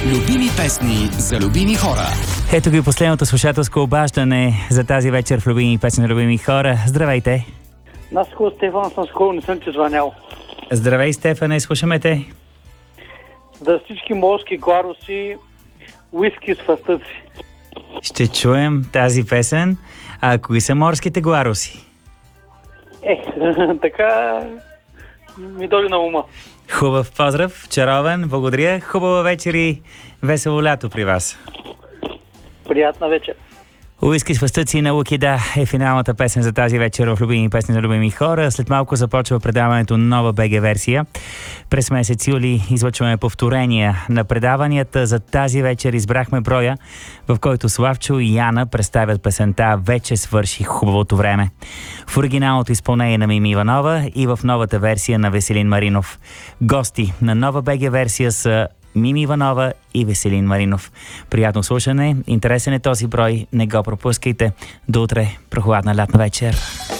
Любими песни за любими хора. Ето ги последното слушателско обаждане за тази вечер в Любими песни за любими хора. Здравейте! Наско, Стефан, съм скоро, не съм ти звънял. Здравей, Стефане, слушаме те. За всички морски гларуси, уиски с фастъци. Ще чуем тази песен. А кои са морските гларуси? Така ми дойде на ума. Хубав поздрав, чаровен, благодаря. Хубава вечер и весело лято при вас. Приятна вечер. Уиски с фастъци на Луки, да, е финалната песен за тази вечер в Любими песни за любими хора. След малко започва предаването нова БГ версия. През месец юли излъчваме повторения на предаванията. За тази вечер избрахме броя, в който Славчо и Яна представят песента "Вече свърши хубавото време" в оригиналното изпълнение на Мими Иванова и в новата версия на Веселин Маринов. Гости на нова БГ версия са Мими Иванова и Веселин Маринов. Приятно слушане, интересен е този брой, не го пропускайте. До утре, прохладна лятна вечер.